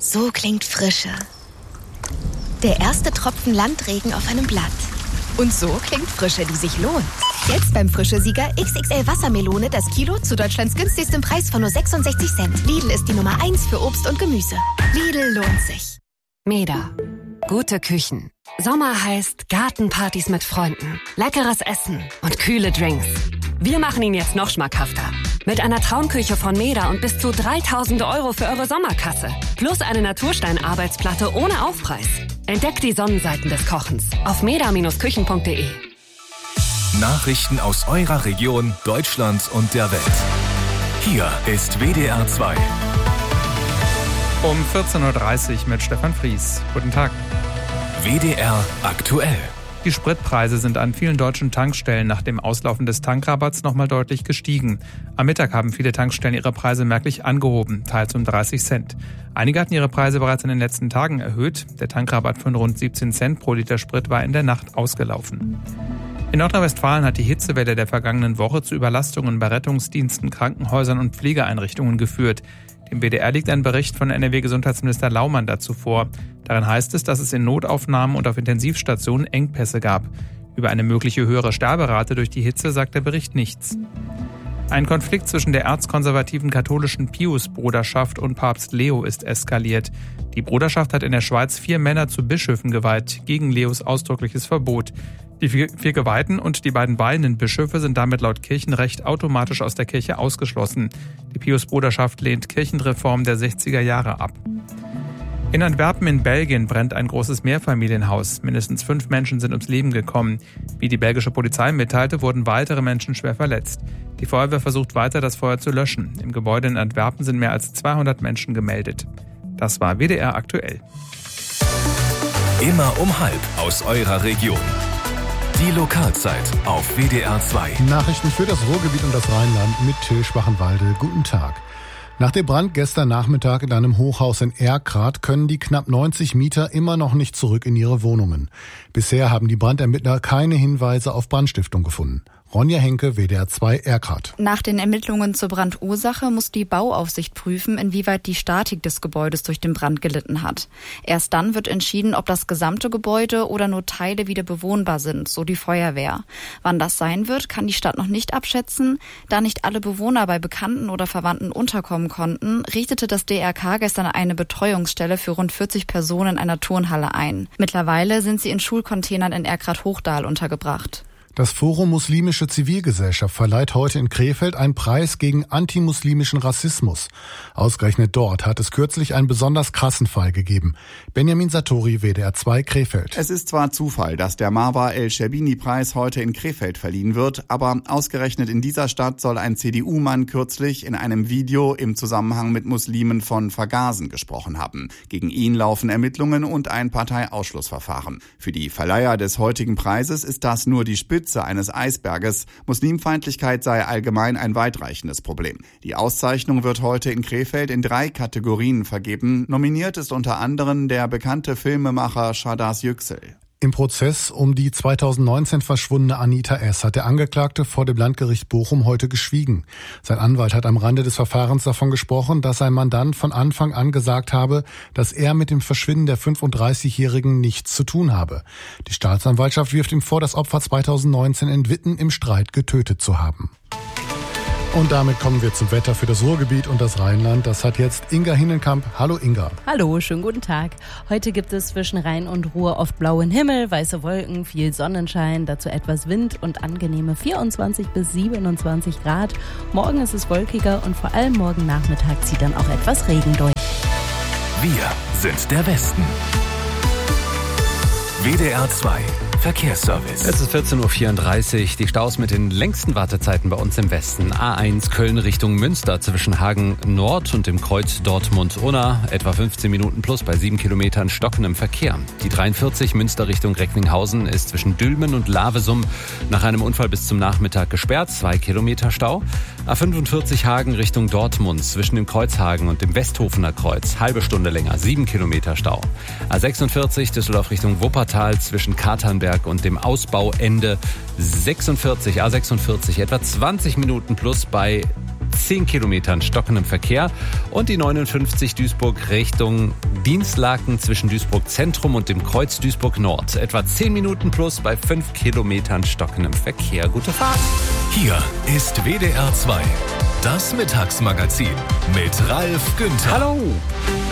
So klingt Frische. Der erste Tropfen Landregen auf einem Blatt. Und so klingt Frische, die sich lohnt. Jetzt beim Frische-Sieger XXL Wassermelone das Kilo zu Deutschlands günstigstem Preis von nur 66 Cent. Lidl ist die Nummer 1 für Obst und Gemüse. Lidl lohnt sich. Meda. Gute Küchen. Sommer heißt Gartenpartys mit Freunden, leckeres Essen und kühle Drinks. Wir machen ihn jetzt noch schmackhafter. Mit einer Traumküche von Meda und bis zu 3.000 € für eure Sommerkasse. Plus eine Naturstein-Arbeitsplatte ohne Aufpreis. Entdeckt die Sonnenseiten des Kochens auf meda-küchen.de. Nachrichten aus eurer Region, Deutschland und der Welt. Hier ist WDR 2. Um 14.30 Uhr mit Stefan Fries. Guten Tag. WDR aktuell. Die Spritpreise sind an vielen deutschen Tankstellen nach dem Auslaufen des Tankrabatts nochmal deutlich gestiegen. Am Mittag haben viele Tankstellen ihre Preise merklich angehoben, teils um 30 Cent. Einige hatten ihre Preise bereits in den letzten Tagen erhöht. Der Tankrabatt von rund 17 Cent pro Liter Sprit war in der Nacht ausgelaufen. In Nordrhein-Westfalen hat die Hitzewelle der vergangenen Woche zu Überlastungen bei Rettungsdiensten, Krankenhäusern und Pflegeeinrichtungen geführt. Dem WDR liegt ein Bericht von NRW-Gesundheitsminister Laumann dazu vor. Darin heißt es, dass es in Notaufnahmen und auf Intensivstationen Engpässe gab. Über eine mögliche höhere Sterberate durch die Hitze sagt der Bericht nichts. Ein Konflikt zwischen der erzkonservativen katholischen Pius-Bruderschaft und Papst Leo ist eskaliert. Die Bruderschaft hat in der Schweiz 4 Männer zu Bischöfen geweiht, gegen Leos ausdrückliches Verbot. Die 4 Geweihten und die beiden weihenden Bischöfe sind damit laut Kirchenrecht automatisch aus der Kirche ausgeschlossen. Die Pius-Bruderschaft lehnt Kirchenreform der 60er Jahre ab. In Antwerpen in Belgien brennt ein großes Mehrfamilienhaus. Mindestens 5 Menschen sind ums Leben gekommen. Wie die belgische Polizei mitteilte, wurden weitere Menschen schwer verletzt. Die Feuerwehr versucht weiter, das Feuer zu löschen. Im Gebäude in Antwerpen sind mehr als 200 Menschen gemeldet. Das war WDR aktuell. Immer um 12 aus eurer Region. Die Lokalzeit auf WDR 2. Nachrichten für das Ruhrgebiet und das Rheinland mit Till Schwachenwalde. Guten Tag. Nach dem Brand gestern Nachmittag in einem Hochhaus in Erkrath können die knapp 90 Mieter immer noch nicht zurück in ihre Wohnungen. Bisher haben die Brandermittler keine Hinweise auf Brandstiftung gefunden. Ronja Henke, WDR 2 Erkrath. Nach den Ermittlungen zur Brandursache muss die Bauaufsicht prüfen, inwieweit die Statik des Gebäudes durch den Brand gelitten hat. Erst dann wird entschieden, ob das gesamte Gebäude oder nur Teile wieder bewohnbar sind, so die Feuerwehr. Wann das sein wird, kann die Stadt noch nicht abschätzen. Da nicht alle Bewohner bei Bekannten oder Verwandten unterkommen konnten, richtete das DRK gestern eine Betreuungsstelle für rund 40 Personen in einer Turnhalle ein. Mittlerweile sind sie in Schulcontainern in Erkrath-Hochdahl untergebracht. Das Forum Muslimische Zivilgesellschaft verleiht heute in Krefeld einen Preis gegen antimuslimischen Rassismus. Ausgerechnet dort hat es kürzlich einen besonders krassen Fall gegeben. Benjamin Satori, WDR 2 Krefeld. Es ist zwar Zufall, dass der Marwa El-Sherbini-Preis heute in Krefeld verliehen wird, aber ausgerechnet in dieser Stadt soll ein CDU-Mann kürzlich in einem Video im Zusammenhang mit Muslimen von Vergasen gesprochen haben. Gegen ihn laufen Ermittlungen und ein Parteiausschlussverfahren. Für die Verleiher des heutigen Preises ist das nur die Spitze eines Eisberges. Muslimfeindlichkeit sei allgemein ein weitreichendes Problem. Die Auszeichnung wird heute in Krefeld in 3 Kategorien vergeben. Nominiert ist unter anderem der bekannte Filmemacher Şahdaz Yüksel. Im Prozess um die 2019 verschwundene Anita S. hat der Angeklagte vor dem Landgericht Bochum heute geschwiegen. Sein Anwalt hat am Rande des Verfahrens davon gesprochen, dass sein Mandant von Anfang an gesagt habe, dass er mit dem Verschwinden der 35-Jährigen nichts zu tun habe. Die Staatsanwaltschaft wirft ihm vor, das Opfer 2019 in Witten im Streit getötet zu haben. Und damit kommen wir zum Wetter für das Ruhrgebiet und das Rheinland. Das hat jetzt Inga Hinnenkamp. Hallo Inga. Hallo, schönen guten Tag. Heute gibt es zwischen Rhein und Ruhr oft blauen Himmel, weiße Wolken, viel Sonnenschein, dazu etwas Wind und angenehme 24 bis 27 Grad. Morgen ist es wolkiger und vor allem morgen Nachmittag zieht dann auch etwas Regen durch. Wir sind der Westen. WDR 2 Verkehrsservice. Es ist 14.34 Uhr. Die Staus mit den längsten Wartezeiten bei uns im Westen. A1 Köln Richtung Münster zwischen Hagen Nord und dem Kreuz Dortmund-Unna. Etwa 15 Minuten plus bei 7 Kilometern stockendem Verkehr. Die 43 Münster Richtung Recklinghausen ist zwischen Dülmen und Lavesum nach einem Unfall bis zum Nachmittag gesperrt. 2 Kilometer Stau. A45 Hagen Richtung Dortmund zwischen dem Kreuzhagen und dem Westhofener Kreuz. Halbe Stunde länger. 7 Kilometer Stau. A46 Düsseldorf Richtung Wuppertal zwischen Katernberg und dem Ausbauende A46, etwa 20 Minuten plus bei 10 Kilometern stockendem Verkehr. Und die 59 Duisburg Richtung Dinslaken zwischen Duisburg Zentrum und dem Kreuz Duisburg Nord. Etwa 10 Minuten plus bei 5 Kilometern stockendem Verkehr. Gute Fahrt. Hier ist WDR 2, das Mittagsmagazin mit Ralf Günther. Hallo.